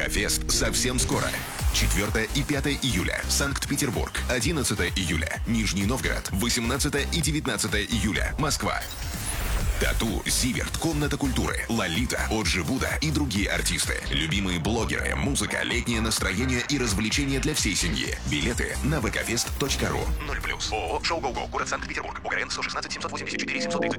ВК-фест совсем скоро. 4 и 5 июля. Санкт-Петербург. 11 июля. Нижний Новгород. 18 и 19 июля. Москва. Тату, Зиверт, Комната культуры, Лолита, Оджи Буда и другие артисты. Любимые блогеры, музыка, летнее настроение и развлечения для всей семьи. Билеты на vkfest.ru. 0+. ООО «Шоу Го-Го», город Санкт-Петербург. УГРН 116 784 730.